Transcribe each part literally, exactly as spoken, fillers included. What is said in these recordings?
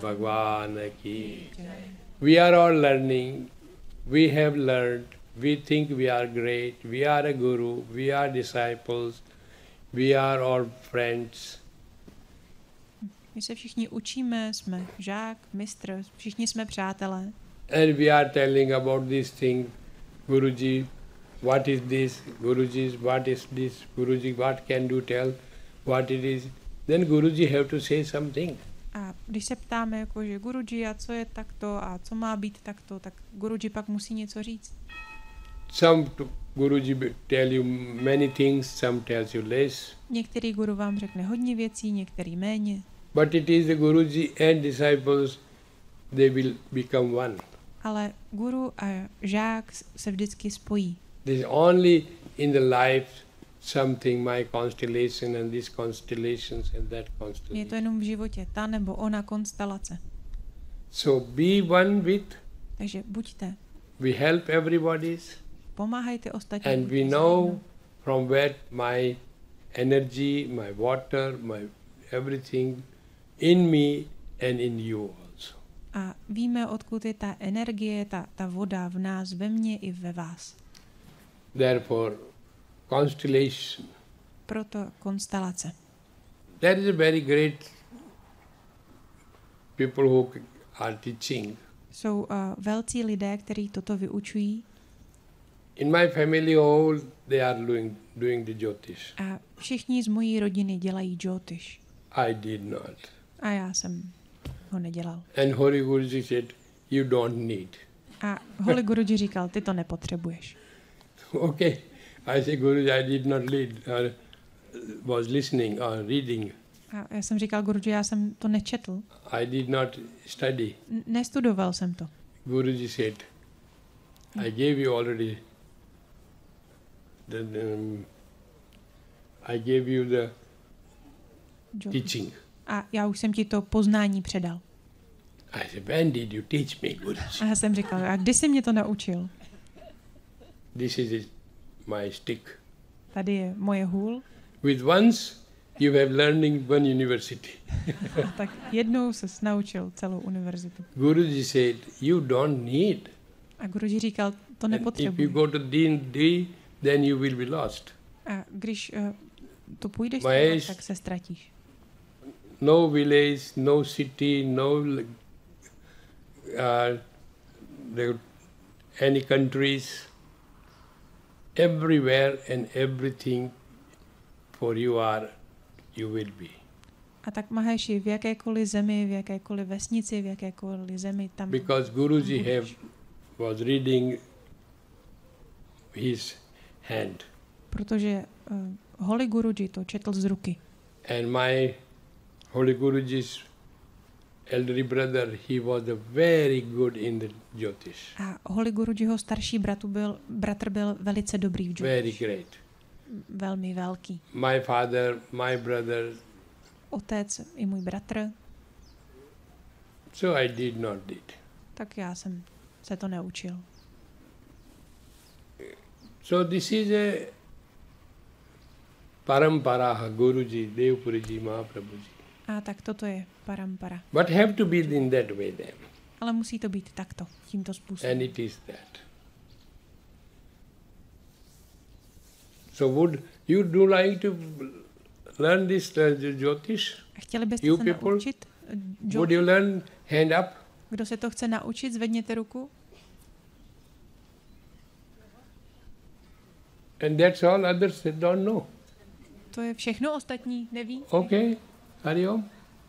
Bhagwan ki. We are all learning. We have learned. We think we are great. We are a guru. We are disciples. We are all friends. My se všichni učíme, jsme žák, mistr, všichni jsme přátelé. And we are telling about this thing. Guruji, what is this? Guruji, what is this? Guruji, what can you tell? What it is? Then Guruji have to say something. A když se ptáme, jako, že Guruji, a co je takto a co má být takto, tak Guruji pak musí něco říct. Some Guruji tell you many things, some tells you less. Některý guru vám řekne hodně věcí, některý méně. But it is the Guruji and disciples, they will become one. Ale guru a žák se vždycky spojí. There is only in the life something, my constellation and these constellations and that constellation. Je to jenom v životě ta nebo ona konstelace. So be one with. Takže buďte. We help everybody. Pomáhajte ostatním. And we know from where my energy, my water, my everything in me and in you also. A víme, odkud je ta energie, ta, ta voda v nás, ve mně i ve vás. Therefore, constellation. Proto konstelace. There is a very great people who are teaching. Jsou uh, velcí lidé, kteří toto vyučují. In my family all they are doing doing the Jyotish. A všichni z mojí rodiny dělají Jyotish. I did not. A já jsem ho nedělal. And Hori Guruji said, you don't need. A Holy Guruji říkal, ty to nepotřebuješ. Okay. I said, Guruji, I did not read, or was listening or reading. A já jsem říkal, Guruji, já jsem to nečetl. I did not study. N- nestudoval jsem to. Guruji said, I gave you already the, um, I gave you the Jyotish. teaching. A já už jsem ti to poznání předal. I said, when did you teach me, Guruji? A já jsem říkal, a kdy jsi mě to naučil? This is it, my stick. Tady je moje hůl. With once you have learning one university. A tak jednou ses naučil celou univerzitu. Guruji said, you don't need. A Guruji říkal, to And if you nepotřebuješ. go to D and D, then you will be lost. A když uh, to půjdeš, Mahesh, tak se ztratíš. No village, no city, no uh, the, any countries, everywhere and everything for you are, you will be. A tak Maheši, v jakékoliv zemi, v jakékoliv vesnici, v jakékoliv zemi, tam... Because Guruji have, was reading his hand. Protože uh, Holy Guruji to četl z ruky. And my Holy Guruji's elderly brother, he was a very good in the Jyotish. A Holy Gurujiho starší bratu byl, bratr byl velice dobrý v Jyotish. Very great. Velmi velký. My father, my brother. Otec i můj bratr. So I did not did. Tak já jsem se to neučil. So this is a parampara, Guruji, Devpuriji, Mahaprabhuji. A tak toto je parampara. But have to be in that way then. Ale musí to být takto, tímto způsobem. And it is that. So would you do like to learn this uh, Jyotish? A chtěli byste You se people? naučit? uh, Jyotish? Would you learn hand up? Kdo se to chce naučit, zvedněte ruku. And that's all, others they don't know. To je všechno, ostatní neví. Okay, Hari Om.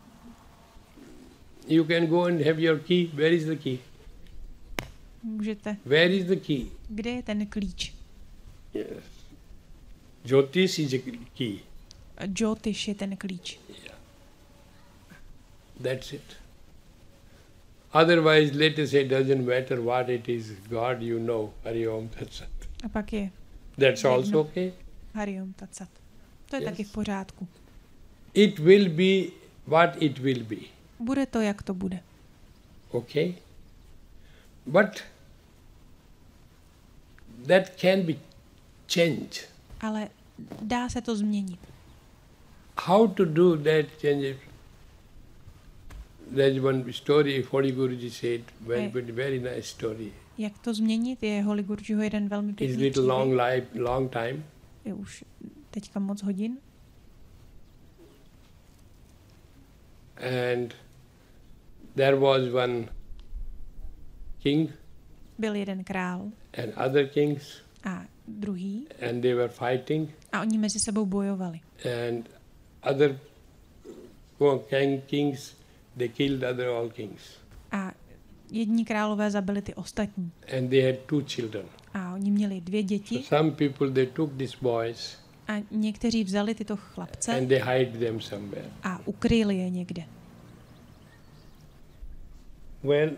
You can go and have your key. Where is the key? Můžete. Where is the key? Kde je ten klíč? Yes. Jyotish is a key. A Jyotish je ten klíč. Yeah. That's it. Otherwise, let us say, doesn't matter what it is, God you know, Hari Om Tat Sat. A pak je That's Jedno. also okay. Hari Om Tat Sat. To je Yes. taky v pořádku. It will be what it will be. Bude to, jak to bude. Okay? But that can be changed. Ale dá se to změnit. How to do that change? there's one story Holy Guruji said, very good, very nice story. Jak to změnit? Je Holy Gurujiho jeden velmi It's pěkný little long příběh. life, long time. Je už teďka moc hodin. And there was one king Byl jeden král and other kings, a druhý and they were fighting. a oni mezi sebou bojovali. And other king, kings, they killed other all kings. A jedni králové zabili ty ostatní. And they had two children. A oni měli dvě děti So some people, they took these boys a někteří vzali tyto chlapce and they hide them somewhere. a ukryli je někde. Well,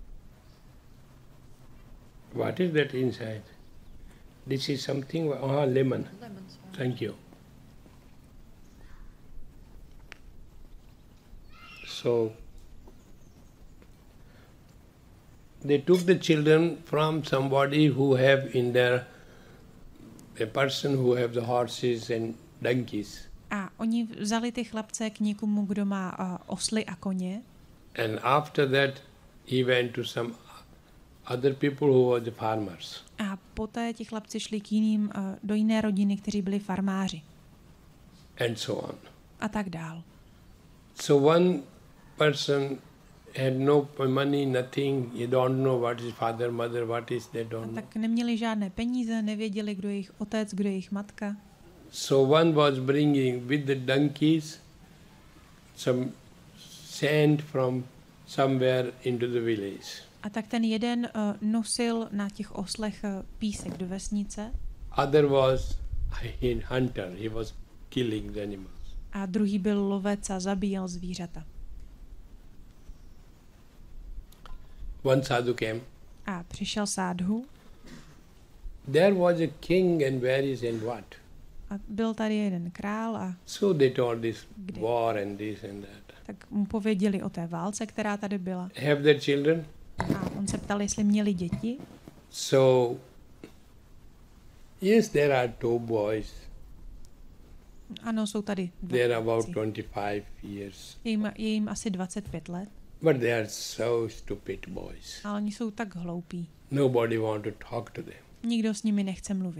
what is that inside? This is something, ah, lemon. Lemon. Thank you. So, they took the children from somebody who have in their, a person who have the horses and donkeys. A oni vzali ty chlapce k někomu, kdo má uh, osly a koně. And after that, he went to some other people who were the farmers. A poté ti chlapci šli k jiným, uh, do jiné rodiny, kteří byli farmáři. And so on. A tak dál. So one person had no money, nothing. You don't know what is father, mother, what is they A don't know. tak neměli žádné peníze, nevěděli, kdo je jejich otec, kdo je jejich matka. So one was bringing with the donkeys some sand from somewhere into the village. A tak ten jeden uh, nosil na těch oslech uh, písek do vesnice Other was a hunter. He was killing the animals. a druhý byl lovec a zabíjel zvířata. One sadhu came. A přišel sádhu There was a king and where is and what. a byl tady jeden král a So they told this Kde? war and this and that. tak mu pověděli o té válce, která tady byla. Have their children? A on se ptal, jestli měli děti. So, yes, there are two boys. Ano, jsou tady dva They're about chlapci. twenty-five years. Je jim, je jim asi dvacet pět let, But they are so stupid boys. ale oni jsou tak hloupí. Nobody want to talk to them. Nikdo s nimi nechce mluvit.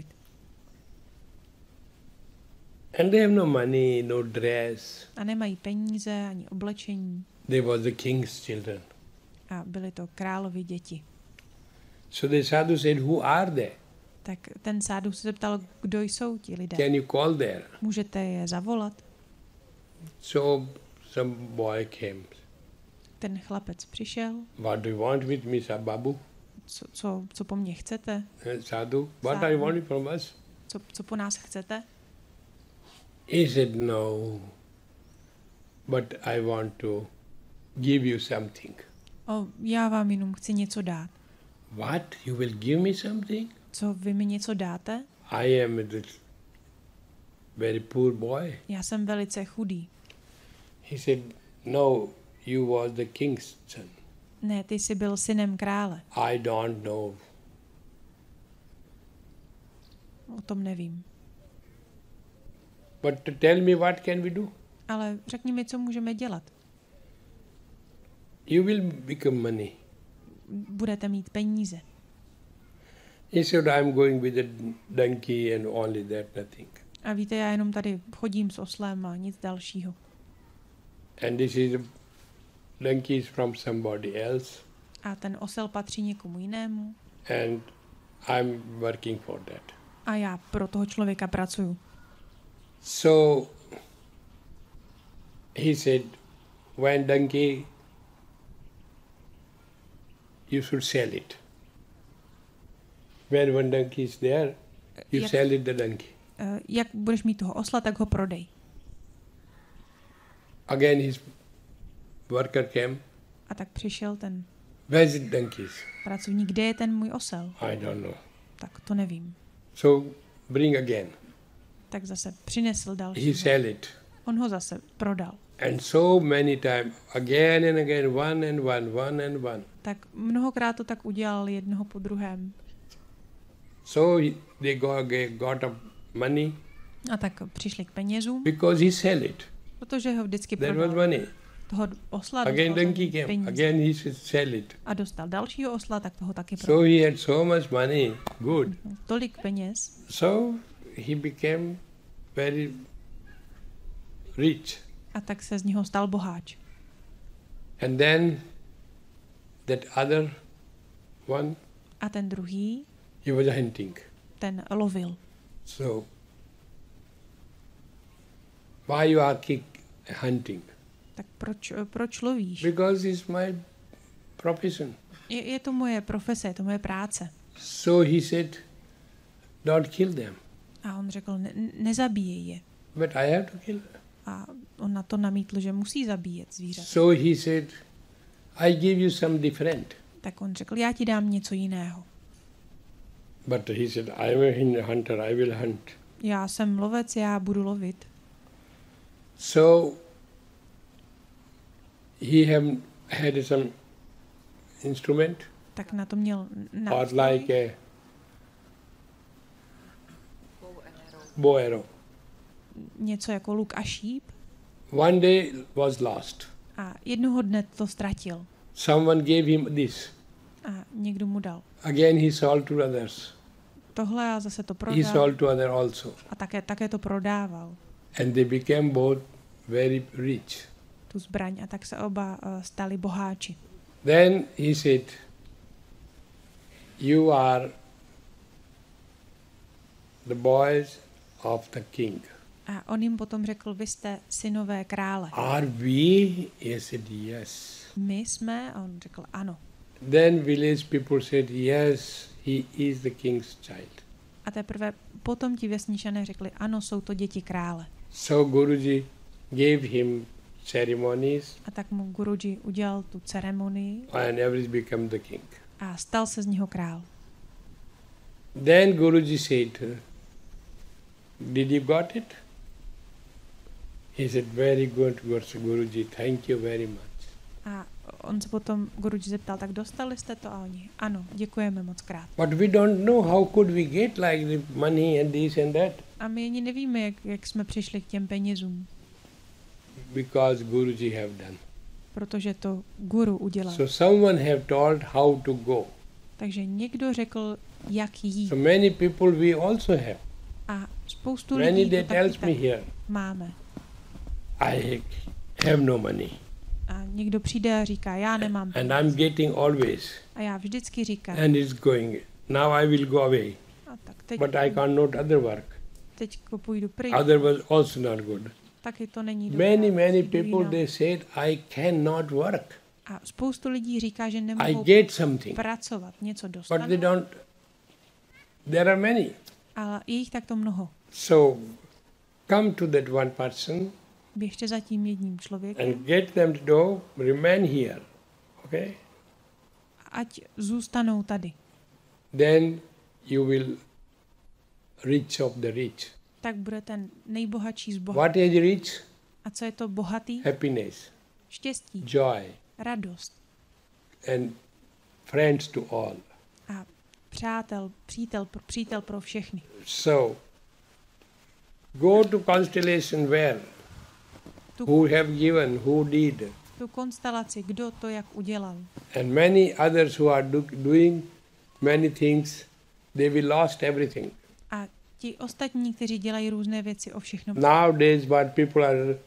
And they have no money, no dress. A nemají peníze ani oblečení. They was the king's children. A byly to královy děti. So the sadhu said, who are they? Tak ten sádu se zeptal, kdo jsou ti lidé. Can you call there? Můžete je zavolat? So some boy came. Ten chlapec přišel. What do you want with me, Sir Babu? Co, co, co po mně chcete? Eh, Sadhu, what Sadhu. are you wanting from us? Co, co po nás chcete? He said, no, but I want to give you something. O, já vám jenom chci něco dát. What? You will give me something? Co, vy mi něco dáte? I am a very poor boy. Já jsem velice chudý. He said, no, you was the king's son. Ne, ty jsi byl synem krále. I don't know. O tom nevím. But to tell me what can we do? Ale řekni mi, co můžeme dělat. You will become money. Budete mít peníze. He said, I'm going with a donkey and only that, nothing. A víte, já jenom tady chodím s oslem a nic dalšího. And this is a donkey is from somebody else. A ten osel patří někomu jinému. And I'm working for that. A já pro toho člověka pracuju. So he said, when donkey, you should sell it. When one donkey is there, you Jak- sell it the donkey. Uh, jak budeš mít toho osla, tak ho prodej. Again his worker came, A tak přišel ten where's the donkeys? pracovník, kde je ten můj osel? I don't know. Tak to nevím. So bring again. Tak zase přinesl He další. sell it. On ho zase prodal. And so many times, again and again, one and one, one and one. Tak mnohokrát to tak udělal jednoho po druhém. So he, they go, got up money A tak přišli k penězům, because he sell it. protože ho vždycky There was prodal. money. toho osla, Again dostal donkey za came. peníze. Again he should sell it. A dostal dalšího osla, tak toho taky So prodal. he had so much money, good. Tolik peněz. So he became very rich. A tak se z něho stal boháč. And then that other one, A ten druhý, he was hunting. ten lovil. So why you are kick hunting? Tak proč, proč lovíš? Because it's my profession. Je, je to moje profese, je to moje práce. So he said, don't kill them. A on řekl, ne, nezabíjej je. But I have to kill them. A on na to namítl, že musí zabíjet zvířata. So he said, I give you some different. Tak on řekl, já ti dám něco jiného. But he said, I am a hunter, I will hunt. Já jsem lovec, já budu lovit. So he have had some instrument Tak na to měl or nástroj, like a bow arrow. něco jako luk a šíp. One day was lost. A jednoho dne to ztratil. Someone gave him this. A někdo mu dal Again he sold to others. tohle a zase to He prodal. sold to others also. A také, také to prodával, And they became both very rich. tu zbraň. A tak se oba uh, stali boháči. Then he said, you are the boys of the king. A on jim potom řekl, vy jste synové krále. Are we? He said, yes. My jsme? A on řekl, ano. Then village people said, yes, he is the king's child. A teprve potom ti vesničané řekli, ano, jsou to děti krále. So Guruji gave him ceremonies A tak mu Guruji udělal tu ceremonii and every become the king. a stal se z něho král. Then Guruji said, did you got it? He said, very good, Guruji, thank you very much. A on se potom Guruji zeptal, tak dostali jste to? A oni, ano, děkujeme moc krát. But we don't know how could we get like the money and this and that. A my ani nevíme, jak, jak jsme přišli k těm penězům, Because Guruji have done. protože to guru udělal. So someone have told how to go. Takže někdo řekl, jak jít. So many people we also have. A spoustu Many lidí they to tells taky me tak here, máme. I have no money. A někdo přijde a říká, já nemám And peníze. I'm getting always. A já vždycky říkám, And it's going. Now I will go away. a tak teď, But I cannot other work. teď půjdu pryč, Other was also not good. taky to není dobré. Many, many Jdu people jinam. they said I cannot work. A spoustu lidí říká, že I nemohou get something. pracovat, něco But they dostanou, don't. There are many. ale je jich takto mnoho. So come to that one person Běžte za tím jedním člověkem, and get them to do, remain here. Okay? ať zůstanou tady. Then you will rich of the rich. Tak bude ten nejbohatší z bohatých. What is rich? A co je to bohatý? Happiness, Štěstí, joy, radost and friends to all. a přátel, přítel, přítel pro všechny. So go to constellation where, Tu, who have given, who did, tu konstelaci, kdo to jak udělal. and many others who are do, doing many things, they will lost everything. A ti ostatní, kteří dělají různé věci, o všechno. Nowadays, what people are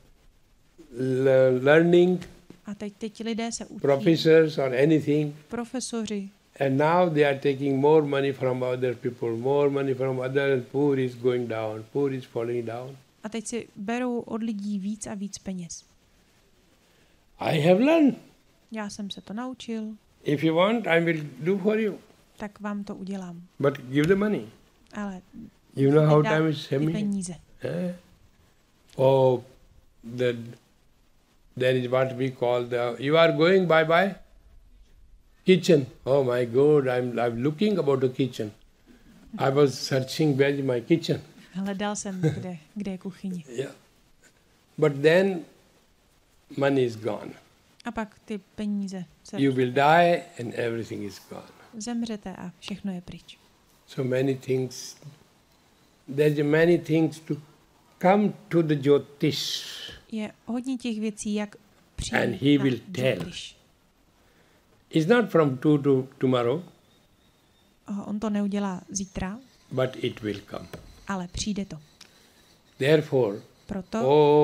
le- learning, A teď, teď lidé se učí, professors or anything, profesoři, and now they are taking more money from other people, more money from others. Poor is going down, poor is falling down. a teď si berou od lidí víc a víc peněz. I have learned. Já jsem se to naučil, If you want, I will do for you. tak vám to udělám. But give the money. Ale You know how dát time is ty coming? peníze. Eh? Oh, the, there is what we call the, you are going bye-bye? Kitchen. Oh my God, I'm, I'm looking about the kitchen. I was searching where is my kitchen. Hledal jsem, kde, kde je kuchyně. Yeah. But then money is gone. A pak ty peníze se You will die and everything is gone. zemřete a všechno je pryč. So many things, there's many things to come to the Jyotish. Je hodně těch věcí, jak přijde And he na will tell. když. It's not from to to tomorrow, On to neudělá zítra, but it will come. ale přijde to. Therefore, Proto oh